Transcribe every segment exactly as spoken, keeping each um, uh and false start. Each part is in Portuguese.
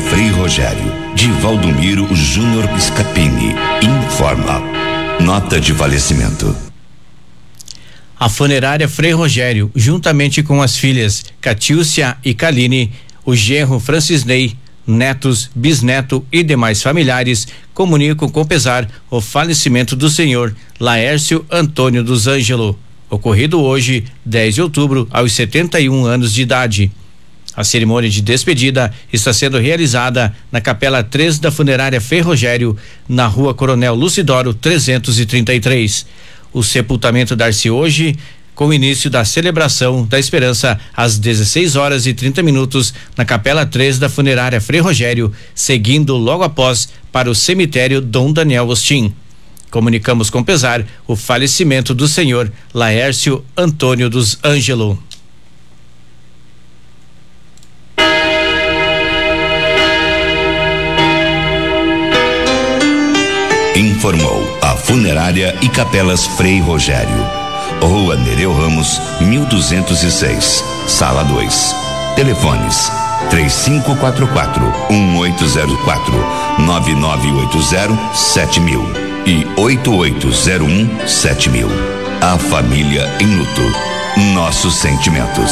Frei Rogério, de Valdomiro Júnior Scapini, informa. Nota de falecimento. A funerária Frei Rogério, juntamente com as filhas Catiúcia e Kaline, o genro Francisney, netos, bisneto e demais familiares, comunicam com pesar o falecimento do senhor Laércio Antônio dos Ângelo, ocorrido hoje, dez de outubro, aos setenta e um anos de idade. A cerimônia de despedida está sendo realizada na Capela três da funerária Frei Rogério, na Rua Coronel Lucidoro trezentos e trinta e três. O sepultamento dar-se hoje, com o início da celebração da esperança às dezesseis horas e trinta minutos na Capela três da funerária Frei Rogério, seguindo logo após para o cemitério Dom Daniel Ostin. Comunicamos com pesar o falecimento do senhor Laércio Antônio dos Ângelo. Informou a funerária e capelas Frei Rogério. Rua Nereu Ramos, mil duzentos e seis, sala dois. Telefones: três cinco quatro quatro, um oito zero quatro, nove nove oito zero, sete mil e oito oito zero um, sete mil. A família em luto. Nossos sentimentos.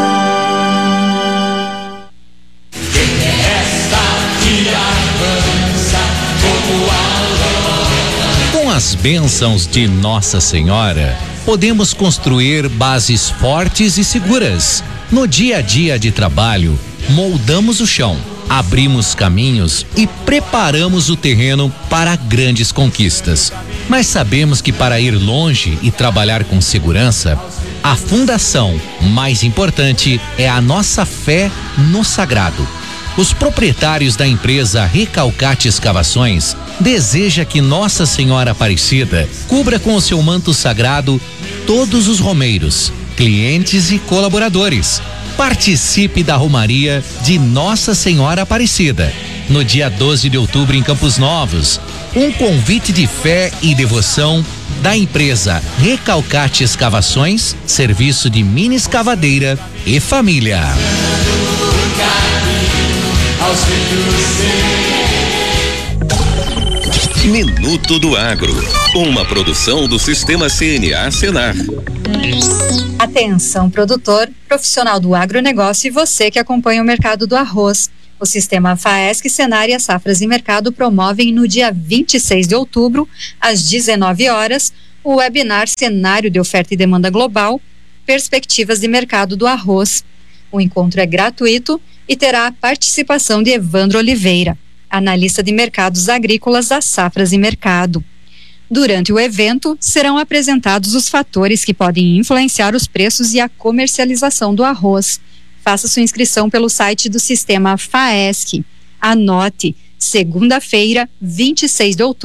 Com as bênçãos de Nossa Senhora, podemos construir bases fortes e seguras. No dia a dia de trabalho, moldamos o chão, abrimos caminhos e preparamos o terreno para grandes conquistas. Mas sabemos que para ir longe e trabalhar com segurança, a fundação mais importante é a nossa fé no sagrado. Os proprietários da empresa Recalcate Escavações deseja que Nossa Senhora Aparecida cubra com o seu manto sagrado todos os romeiros, clientes e colaboradores. Participe da Romaria de Nossa Senhora Aparecida, no dia doze de outubro em Campos Novos. Um convite de fé e devoção da empresa Recalcate Escavações, serviço de mini escavadeira e família. Minuto do Agro, uma produção do Sistema C N A Senar. Atenção, produtor, profissional do agronegócio e você que acompanha o mercado do arroz. O Sistema FAESC, Senar e a Safras e Mercado promovem no dia vinte e seis de outubro, às dezenove horas, o webinar Cenário de Oferta e Demanda Global, Perspectivas de Mercado do Arroz. O encontro é gratuito e terá a participação de Evandro Oliveira, analista de mercados agrícolas da Safras e Mercado. Durante o evento, serão apresentados os fatores que podem influenciar os preços e a comercialização do arroz. Faça sua inscrição pelo site do Sistema FAESC. Anote, segunda-feira, vinte e seis de outubro.